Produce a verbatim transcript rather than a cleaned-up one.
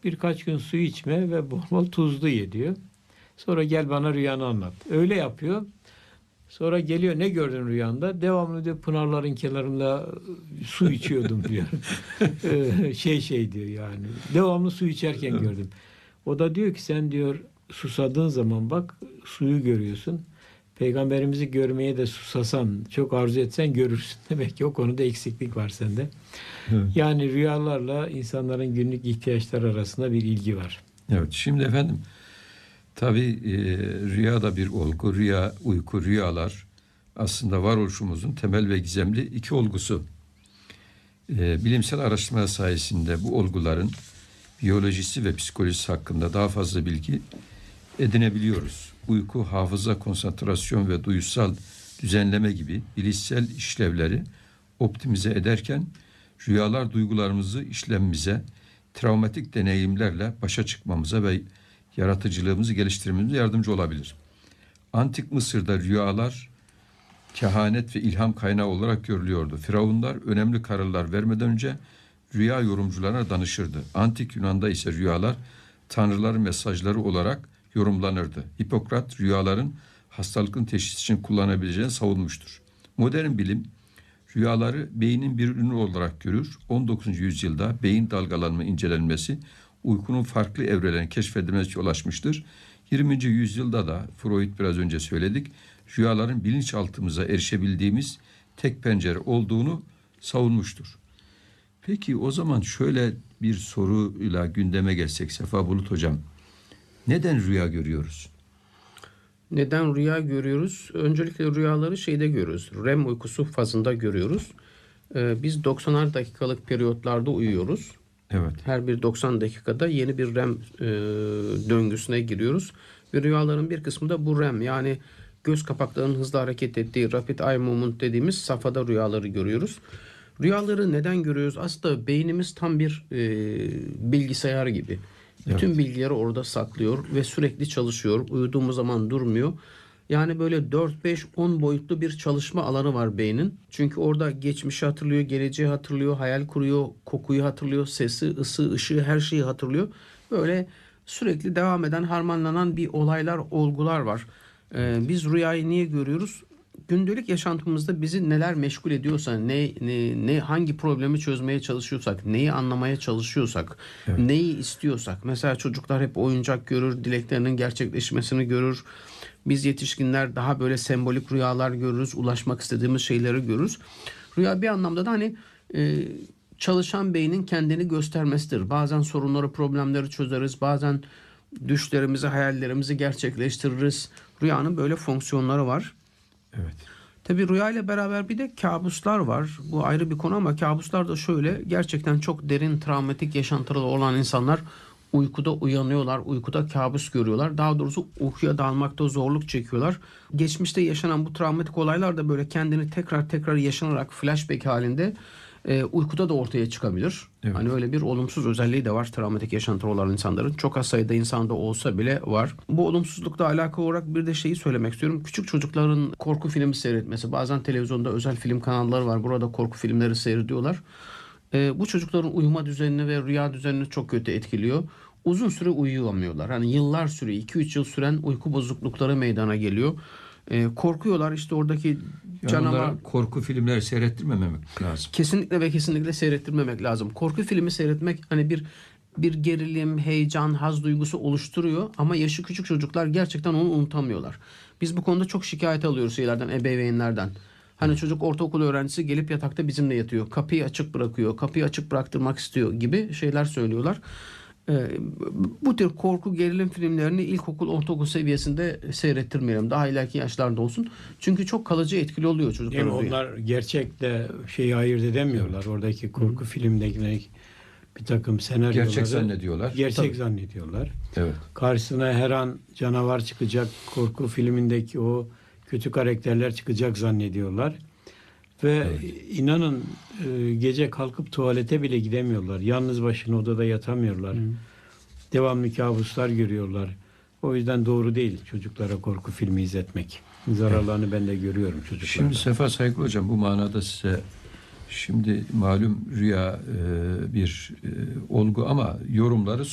birkaç gün su içme ve bol bol tuzlu ye diyor. Sonra gel bana rüyanı anlat. Öyle yapıyor. Sonra geliyor, ne gördün rüyanda? Devamlı diyor, pınarların kenarında su içiyordum diyor. şey şey diyor yani. Devamlı su içerken gördüm. O da diyor ki sen diyor susadığın zaman bak suyu görüyorsun. Peygamberimizi görmeye de susasan, çok arzu etsen görürsün. Demek ki o konuda eksiklik var sende. Evet. Yani rüyalarla insanların günlük ihtiyaçları arasında bir ilgi var. Evet, şimdi efendim tabii e, rüya da bir olgu. Rüya, uyku, rüyalar aslında varoluşumuzun temel ve gizemli iki olgusu. E, bilimsel araştırmalar sayesinde bu olguların biyolojisi ve psikolojisi hakkında daha fazla bilgi edinebiliyoruz. Uyku, hafıza, konsantrasyon ve duyusal düzenleme gibi bilişsel işlevleri optimize ederken rüyalar duygularımızı işlemimize, travmatik deneyimlerle başa çıkmamıza ve yaratıcılığımızı geliştirmemize yardımcı olabilir. Antik Mısır'da rüyalar kehanet ve ilham kaynağı olarak görülüyordu. Firavunlar önemli kararlar vermeden önce rüya yorumcularına danışırdı. Antik Yunan'da ise rüyalar tanrıların mesajları olarak yorumlanırdı. Hipokrat rüyaların hastalıkın teşhisi için kullanabileceğini savunmuştur. Modern bilim rüyaları beynin bir ürünü olarak görür. on dokuzuncu yüzyılda beyin dalgalanma incelenmesi uykunun farklı evrelerini keşfedilmesine ulaşmıştır. yirminci yüzyılda da Freud biraz önce söyledik, rüyaların bilinçaltımıza erişebildiğimiz tek pencere olduğunu savunmuştur. Peki o zaman şöyle bir soruyla gündeme gelsek Sefa Bulut Hocam. Neden rüya görüyoruz? Neden rüya görüyoruz? Öncelikle rüyaları şeyde görüyoruz. R E M uykusu fazında görüyoruz. Ee, biz doksanar dakikalık periyotlarda uyuyoruz. Evet. Her bir doksan dakikada yeni bir R E M e, döngüsüne giriyoruz. Ve rüyaların bir kısmı da bu R E M, yani göz kapaklarının hızlı hareket ettiği rapid eye movement dediğimiz safhada rüyaları görüyoruz. Rüyaları neden görüyoruz? Aslında beynimiz tam bir e, bilgisayar gibi. Bütün evet. bilgileri orada saklıyor ve sürekli çalışıyor. Uyuduğumuz zaman durmuyor. Yani böyle dört beş on boyutlu bir çalışma alanı var beynin. Çünkü orada geçmişi hatırlıyor, geleceği hatırlıyor, hayal kuruyor, kokuyu hatırlıyor, sesi, ısı, ışığı, her şeyi hatırlıyor. Böyle sürekli devam eden, harmanlanan bir olaylar, olgular var. Ee, biz rüyayı niye görüyoruz? Gündelik yaşantımızda bizi neler meşgul ediyorsa, ne, ne, ne hangi problemi çözmeye çalışıyorsak, neyi anlamaya çalışıyorsak, evet. neyi istiyorsak. Mesela çocuklar hep oyuncak görür, dileklerinin gerçekleşmesini görür. Biz yetişkinler daha böyle sembolik rüyalar görürüz, ulaşmak istediğimiz şeyleri görürüz. Rüya bir anlamda da hani e, çalışan beynin kendini göstermesidir. Bazen sorunları, problemleri çözeriz, bazen düşlerimizi, hayallerimizi gerçekleştiririz. Rüyanın böyle fonksiyonları var. Evet. Tabii rüya ile beraber bir de kabuslar var. Bu ayrı bir konu ama kabuslar da şöyle, gerçekten çok derin travmatik yaşantıları olan insanlar uykuda uyanıyorlar, uykuda kabus görüyorlar. Daha doğrusu uykuya dalmakta zorluk çekiyorlar. Geçmişte yaşanan bu travmatik olaylar da böyle kendini tekrar tekrar yaşanarak flashback halinde e, uykuda da ortaya çıkabilir. Evet. Hani öyle bir olumsuz özelliği de var travmatik yaşantıları olan insanların. Çok az sayıda insanda olsa bile var. Bu olumsuzlukla alakalı olarak bir de şeyi söylemek istiyorum. Küçük çocukların korku filmi seyretmesi. Bazen televizyonda özel film kanalları var. Burada korku filmleri seyrediyorlar. E, bu çocukların uyuma düzenini ve rüya düzenini çok kötü etkiliyor. Uzun süre uyuyamıyorlar. Hani yıllar sürüyor. iki üç yıl süren uyku bozuklukları meydana geliyor. E, korkuyorlar işte oradaki canavar. Korku filmleri seyrettirmemek lazım. Kesinlikle ve kesinlikle seyrettirmemek lazım. Korku filmi seyretmek hani bir bir gerilim, heyecan, haz duygusu oluşturuyor ama yaşı küçük çocuklar gerçekten onu unutamıyorlar. Biz bu konuda çok şikayet alıyoruz şeylerden, ebeveynlerden. Hani çocuk ortaokul öğrencisi gelip yatakta bizimle yatıyor. Kapıyı açık bırakıyor. Kapıyı açık bıraktırmak istiyor gibi şeyler söylüyorlar. Ee, bu tür korku gerilim filmlerini ilkokul, ortaokul seviyesinde seyrettirmeyelim. Daha ileriki yaşlarda olsun. Çünkü çok kalıcı etkili oluyor çocuklara. Yani onlar gerçekle şeyi ayırt edemiyorlar. Oradaki korku Hı. filmdeki bir takım senaryoları gerçek zannediyorlar. Gerçek Tabii. zannediyorlar. Evet. Karşısına her an canavar çıkacak, korku filmindeki o kötü karakterler çıkacak zannediyorlar. Ve evet. inanın gece kalkıp tuvalete bile gidemiyorlar. Yalnız başına odada yatamıyorlar. Hı. Devamlı kabuslar görüyorlar. O yüzden doğru değil çocuklara korku filmi izletmek. Zararlarını evet. ben de görüyorum çocuklarda. Şimdi Sefa Saygı Hocam bu manada size şimdi malum rüya e, bir e, olgu ama yorumları